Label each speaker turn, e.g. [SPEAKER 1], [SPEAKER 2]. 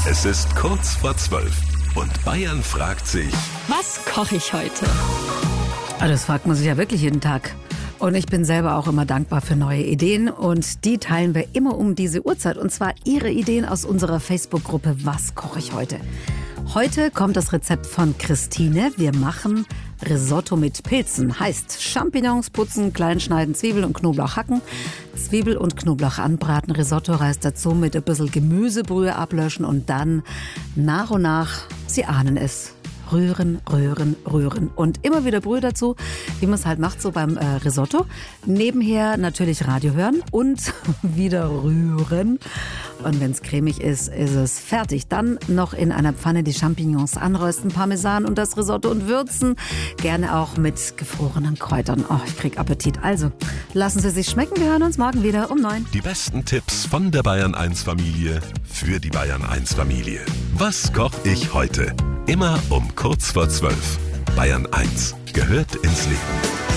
[SPEAKER 1] Es ist kurz vor 12 und Bayern fragt sich:
[SPEAKER 2] Was koche ich heute?
[SPEAKER 3] Das fragt man sich ja wirklich jeden Tag. Und ich bin selber auch immer dankbar für neue Ideen. Und die teilen wir immer um diese Uhrzeit. Und zwar Ihre Ideen aus unserer Facebook-Gruppe Was koche ich heute? Heute kommt das Rezept von Christine. Wir machen Risotto mit Pilzen. Heißt Champignons putzen, klein schneiden, Zwiebel und Knoblauch hacken, Zwiebel und Knoblauch anbraten, Risotto-Reis dazu mit ein bisschen Gemüsebrühe ablöschen und dann nach und nach, Sie ahnen es, rühren, rühren, rühren und immer wieder Brühe dazu, wie man es halt macht so beim Risotto. Nebenher natürlich Radio hören und wieder rühren. Und wenn es cremig ist, ist es fertig. Dann noch in einer Pfanne die Champignons anrösten, Parmesan und das Risotto und würzen. Gerne auch mit gefrorenen Kräutern. Oh, ich krieg Appetit. Also, lassen Sie sich schmecken. Wir hören uns morgen wieder um 9.
[SPEAKER 1] Die besten Tipps von der Bayern 1 Familie für die Bayern 1 Familie. Was koche ich heute? Immer um kurz vor 12. Bayern 1 gehört ins Leben.